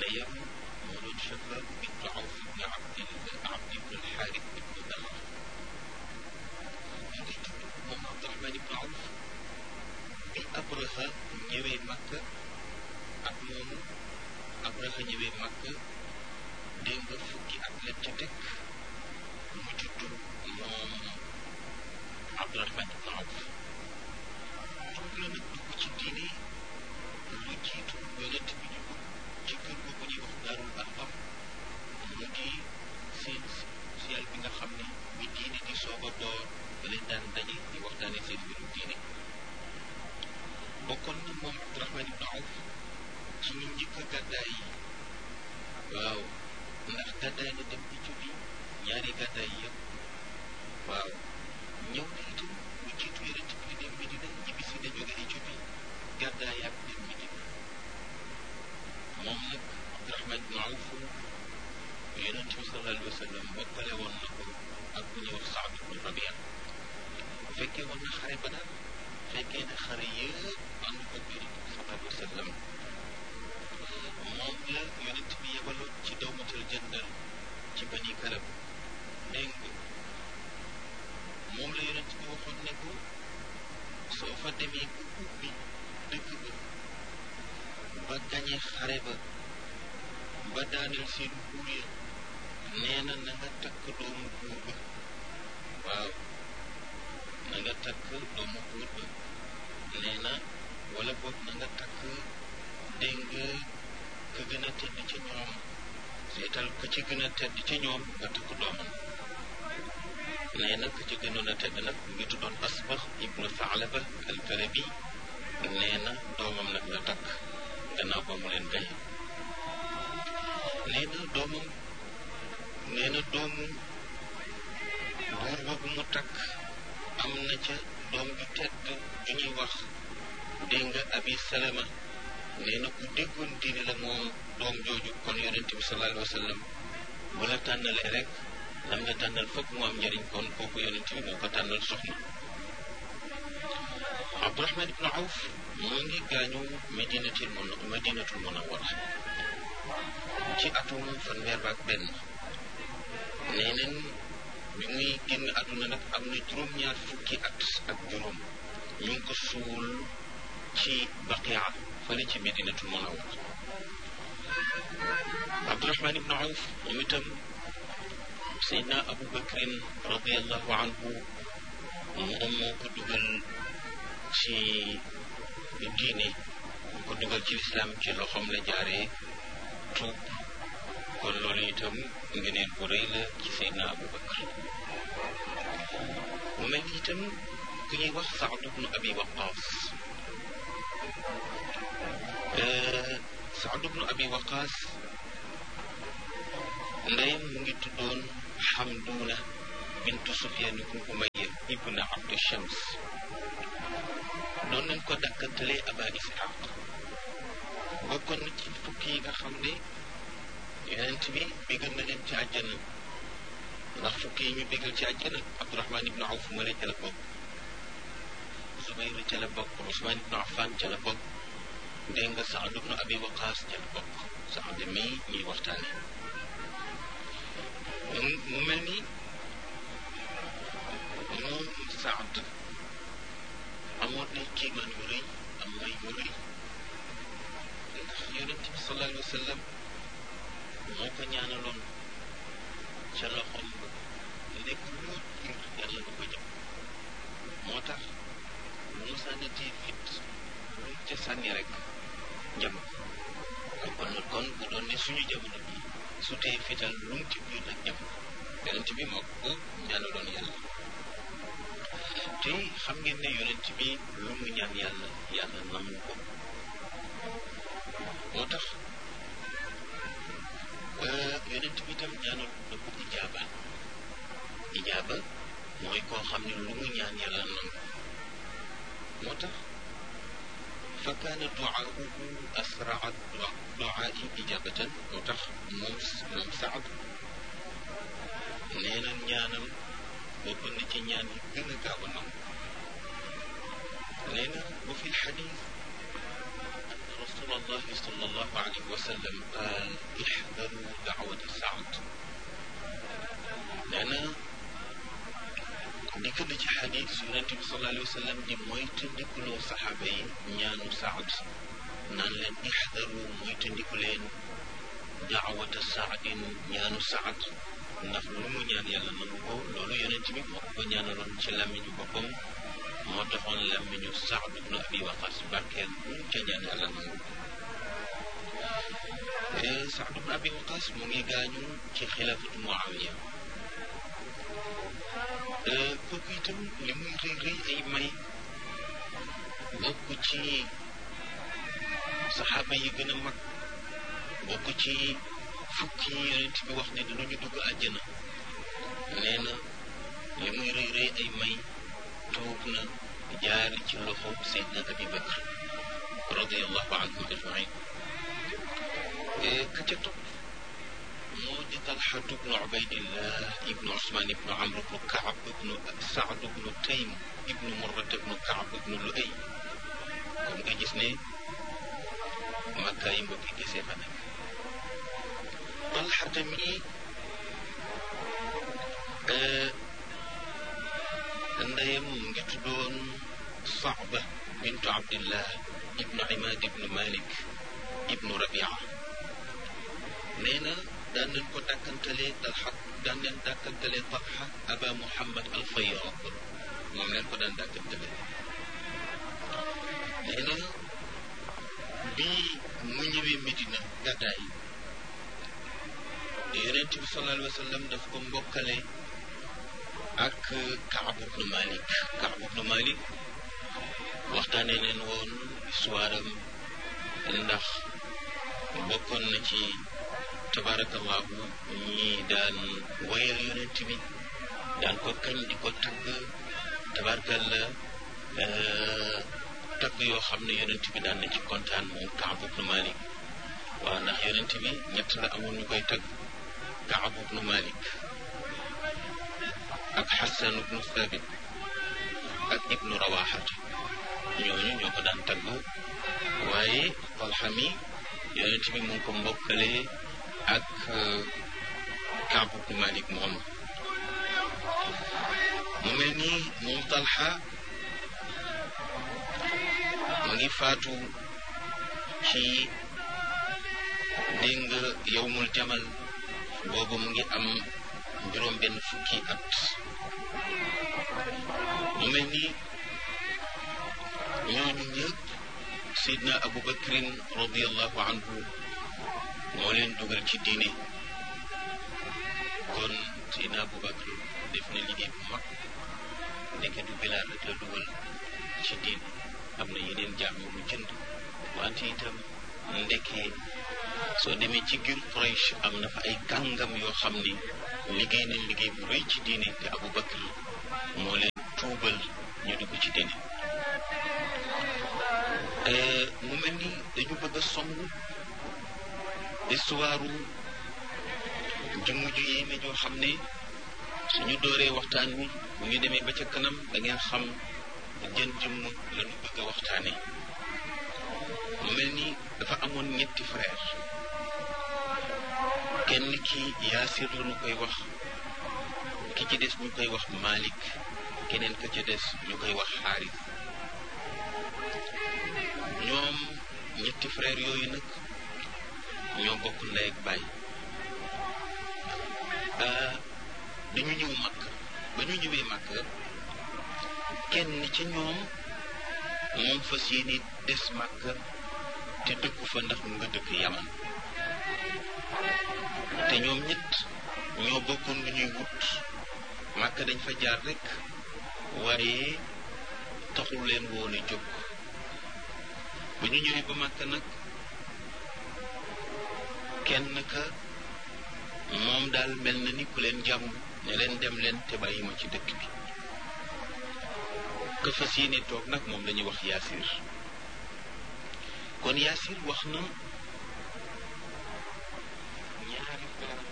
yaayam moo doon Shafaaq bintu Awf ibn Abd ibn al-Xaaris ibn Damra mu ngi tudd moom Abdurahmaan ibn Awf bi Abraha ñëwee Makka ak moomu Abraha ñëwee Makka dégg nga fukki at la ca teg mu juddu moom Abdurahmaan ibn Awf dugg la nag dugg ci diine lu jiitu yonent bi ñu ci kër googu ñuy wax Daarul Arqam mu di seen social bi nga xam ne bi diine di soog a door ba leen daan daje di waxtaane seen mbirum diine bokkoon na moom Abdurahmaan ibn Awf ci ñu njëkk a gàddaay yi waaw ndax gàddaay na dem Éthiopie ñaari gàddaay yëpp waaw ñëw na itam lu jiitu yonent bi di dem Medina ñibbisi na jóge Éthiopie gàddaay ak dem Medina moom nag Abdurahmaan ibn Awf yonent bi sallallahu alayhi wa sallam bokkale woon na ko ak bu ñuy wax Saad ibn Rabia fekkee woon na xare Badar fekkee na xare yëpp ànd ko yonent bi sallallahu alayhi wa sallam moom la yonent bi yebaloon ci dawmatal jandal ci Bani Kalab dégg nga moom la yonent bi waxoon ne ko soo fa demee bu ubbi dëkk ba gañe xare ba daaneel seen buur ya nee na na nga takk doomu buur ba waaw na nga takk doomu buur ba nee na wala boog na nga takk dégg nga ka gën a tedd ca ñoom seetal ka ci gën a tedd ca ñoom nga takk doomam nee na ka ci gënoon a tedd nag mu ngi tuddoon Asbax ibnu Saalaba al-Kalabi nee na doomam nag la takk gannaaw ba mu leen gañe nee na doomu buur boobu mu takk am na ca doom ju tedd ju ñuy wax dégg nga Abi Salama nee na ku déggoon diine la moom doom jooju kon yonent bi sallallahu alayhi wa sallam bu la tànnalee rek lam nga tànnal foog mu am njëriñ kon kooku yonent bi moo ko tànnal soxna Abdurahmaan ibn Awf moo ngi gaañu Madinatul Munawwara ci atum fanweer ak benn nee neen bi muy génn àdduna nag am na juróom-ñaar fukki at ak juróom ñu ngi ko suul ci Baqia fële ci Madinatul Munawwara Abdurahmaan ibn Awf moom itam Seydina Abu Bakrin radiallahu anhu moom moo ko dugal ci diine moo ko dugal ci lislaam ci loxoom la jaaree tuub kon loolu itam ngeneen bu rëy la ci Seydina Abu Bakr mu mel ni itam ku ñuy wax Saad ibnu Abi Waqaas Saad ibnu Abi Waqaas ndeyam mu ngi tuddoon Xamduuna bintu Sufyaan ibnu Umayya ibnu Abdu Shams doon nañ ko dakkantalee Aba Isxaaq bokkoon na ci fukki yi nga xam ne yonent bi bégal na leen ci àjjana ndax fukki yi ñu bégal ci àjjana Abdurahmaan ibnu Awf male ca la bokk Zubayr ca la bokk Usmaan ibnu Affaan ca la bokk dégg nga Saad ibnu Abi Waqaas ca la bokk Saad mii ñuy waxtaane mu mel ni moom Saad amoon na kiimaan yu rëy am may yu rëy ndax yonent bi sallallahu alayhi wa sallam moo ko ñaanaloon ca loxoom ba nekk loo jiir yàlla du ko jëm moo tax lu mu sànnatee fit lu mu ca sànni rek jëm kon bu doon ne suñu jamono bi su tee fital lu mu ci biir nag jëm yonent bi moo ko ñaanaloon yàlla te xam ngeen ne yonent bi lu mu ñaan yàlla yàlla nangu ko moo tax yonent bi tam ñaanal na ko ijaaba mooy koo xam ne lu mu ñaan yàlla nangu moo tax fa kaana duaahu asraa duaai ijabatan moo tax moom Saad nee na ñaanam bokk na ci ñaan yi gën a gaaw a nangu nee na wa fi lxadis anna رسول الله صلى الله عليه وسلم قال احذروا دعوة سعد. لأن dikk na ci xadis yonent bi sallallahu alayhi wa sallam di moytandikuloo saxaaba yi ñaanu Saad naan leen ixdaru moytandiku leen daawata saadin ñaanu Saad ndax lu mu ñaan yàlla nangu ko. loolu yonent bi moo ko ñaanaloon ci làmmiñu boppam, moo taxoon làmmiñu Saad ibnu Abi Waqaas barkeel bu ca ñaan yàlla nangu ko. Saad ibnu Abi Waqaas mu ngi gaañu ci xilaafatu Muawiya. kooku itam li muy rëy rëy ay may bokk ci saxaaba yi gën a mag, bokk ci fukki yi yonent bi wax ne dinañu dugg àjjana. nee na li muy rëy rëy ay may tuub na jaar ci loxo Seydina Abi Bakr radiyallahu anhum ajmain. ka ca topp moo di Talha ibnu Ubaydillah ibnu Usmaan ibnu Amr ibnu Kaab ibnu Saad ibnu Taym ibnu Murrat ibnu Kaab ibnu Luay. kon nga gis ne Makka yi mbokki gisee fa nekk. Talha tamit ndeyam mu ngi tuddoon Saaba bintu Abdillah ibnu Imaad ibnu Malik ibnu Rabia. nee na daan nañ ko dàkkantalee Talha, daan nañ dàkkantalee Talha Aba Muhammad al-Fayyad, moom leen ko daan dàkkantalee. nee na bii mu ñëwee Medina gàddaay, Yonent bi sallallahu alayhi wa sallam daf ko mbokkale ak Kaab ibnu Malik. Kaab ibnu Malik waxtaanee leen woon histoire am ndax bokkoon na ci tabarakallahu ñi daan wayal yonent bi, daan ko kañ di ko tagg tabarakalla tagg yoo xam ne yonent bi daan na ci kontaan moom Kaab ibnu Malik. waaw ndax yonent bi ñett la amoon ñu koy tagg: Kaab ibnu Malik ak Xasan ibnu Thabit ak ibnu Rawaxata. ñooñu ñoo ko daan tagg, waaye Talha mi yonent bi mu ngi ko mbokkale ak Kaab ibnu Malik moom. mu mel ni moom Talha mu ngi faatu ci dégg nga yawmul jamal, boobu mu ngi am juróom benn fukki at. mu mel ni ñooñu ñëpp Seydina Abu Bakrin radiyallahu anhu moo leen dugal ci diine. kon Seydina Abu Bakr def na liggéey bu mag, ndeke du Bilaal rek la dugal ci diine, am na yeneen jaam yu mu jënd. wante itam ndeke soo demee ci giir Quraysh am na fa ay kàngam yoo xam ni liggéey nañ liggéey bu rëy ci diine, te Abu Bakr moo leen tuubal ñu dugg ci diine. mu mel ni dañu bëgg a song histoire jëmm ju yéeme joo xam ne suñu dooree waxtaan wi bu ñu demee ba ca kanam da ngeen xam jën jëmm la ñu bëgg a waxtaane. mu mel ni dafa amoon ñetti frère, kenn ki Yaasir la ñu koy wax, ki ci des ñu koy wax Malik, keneen ka ca des ñu koy wax Xaaris. ñoom ñetti frère yooyu nag ñoo bokk ndey ak baay. dañu ñëw Makka. ba ñu ñëwee Makka, kenn ci ñoom moom fas yéene des Makka te dëkku fa ndax mu nga dëkk Yaman. te ñoom ñett ñoo bokkoon lu ñuy wut. Makka dañ fa jaar rek waaye taxul leen woon a jóg. ba ñu ñëwee ba Makka nag, kenn ka moom daal mel na ni ku leen jàmm ne leen dem leen te bàyyi ma ci dëkk bi. ka fas yéene toog nag moom la ñuy wax Yaasir. kon Yaasir wax na ñaari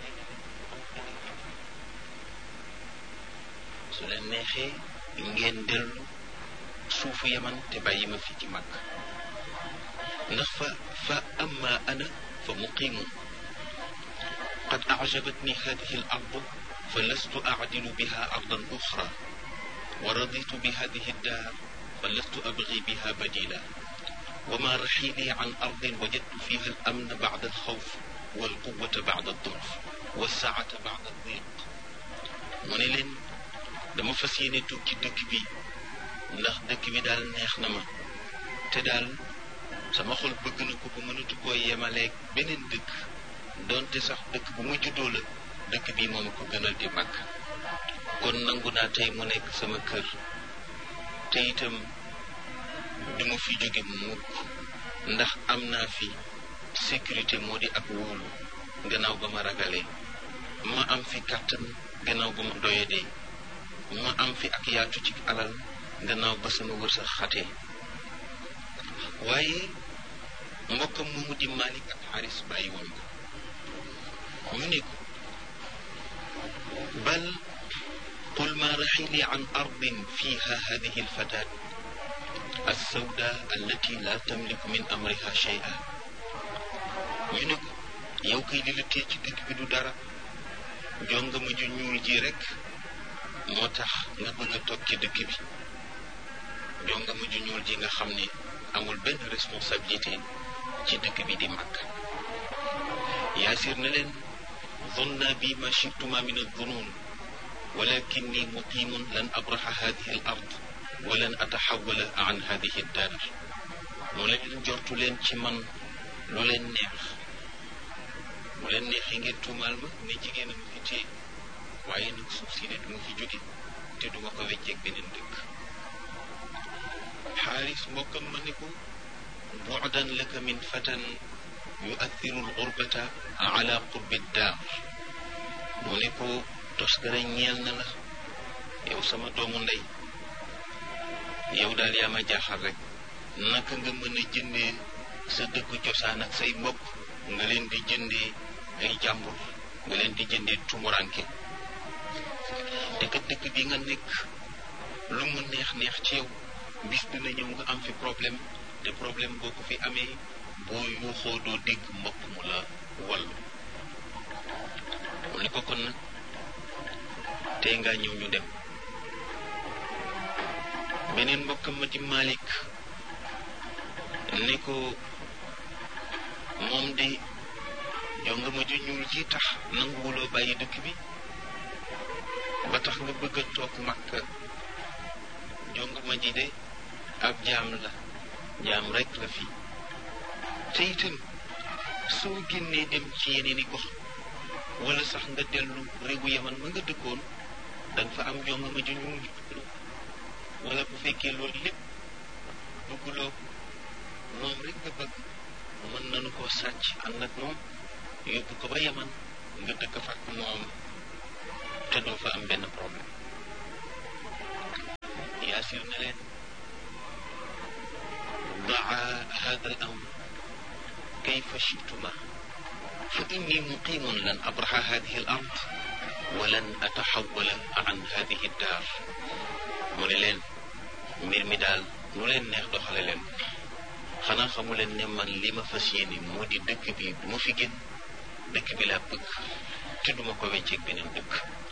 su leen neexee ngeen dellu suufu Yaman te bàyyi ma fi ci Makka. ndax fa amma ana fa muqimun qad ajabatni hadihi al ardu fa lastu acdilu biha ardan uxra wa raditu bi hadihi dar fa lastu abgi biha badila wa ma raxili an ardin wajadtu fiha al amna bacda al xawf wal quwata bacda al duf wa saata bacda al diq mu ne leen dama fas yéene tukki dëkk bi ndax dëkk bi daal neex na ma te daal sama xol bëgg na ko ba mënatu koo yemaleeg beneen dëkk doonte sax dëkk bu ma juddoo la dëkk bii moom ko gënal di mag kon nangu naa tey mu nekk sama kër te itam du ma fi jóge mukk ndax am naa fi sécurité moo di ak wóolu gannaaw ba ma ragalee ma am fi kàttan gannaaw ba ma doyadee ma am fi ak yaatu ci alal gannaaw ba sama wërsëg xatee waaye mbokkam moomu di Malik ak Xaaris bàyyi woon ko ñu ne ko bal qul ma raxili an ardin fiha hadihi alfatat alsawda allati la tamliku min amriha shay'a ñu ne ko yow kay li la tee ci dëkk bi du dara jongama ju ñuul ji rek moo tax nga bëgg a toog ci dëkk bi jongama ju ñuul ji nga xam ne amul benn responsabilité ci dëkk bi di Makka Yaasir na leen zonna bi ma chituma min aldunun walakinni muqimun lan abraxa hadihi al ard wa lan ataxawala an hadihi dar mu leen jortu leen ci man lu leen neex mu leen neexee ngeen tuumaal ma ne jigéen a ma fi téye waaye nag suuf si ne du ma fi jóge te duma ko wecceeg beneen dëkk Xaaris mbokkam ma ne ko bu'dan laka min fatan yu'athiru al-ghurbata ala qurbi daar mu ne ko toskare ñeel na la yow sama doomu ndey yow daal yaa ma jaaxal rek naka nga mën a jëndee sa dëkku cosaan ak say mbokk nga leen di jëndee ay jàmbur nga leen di jëndee tumuranke te kat dëkk bi nga nekk lu mu neex neex ci yow bis dina ñëw nga am fi problème te problème boo ko fi amee boo yuuxoo doo dégg mbokk mu la wallu mu ne ko kon nag tey nga ñëw ñu dem beneen mbokkam ma di Malik ne ko moom de jonga ma ju ñuul ji tax nanguwuloo bàyyi dëkk bi ba tax nga bëgg a toog Makka jonga ma ji de ab jaam la jaam rek la fi te itam soo génnee dem ci yeneen i gox wala sax nga dellu réewu Yaman ma nga dëkkoon danga fa am jonga ma ju ñuul wala bu fekkee loolu lépp bëgguloo moom rek nga bëgg mën nañu koo sàcc ànd ak moom yóbbu ko ba Yaman nga dëkk fa ak moom te doo fa am benn problème Yaasir na leen daa hada al amr kayfa chituma fa inni muqimun lan abraxa hadihi al ard wa lan ataxawala an hadihi daar mu ne leen mbir mi daal nu leen neex doxale leen xanaa xamu leen ne man li ma fas yéene moo di dëkk bi du ma fi génn dëkk bi laa bëgg te duma ko wecceeg beneen dëkk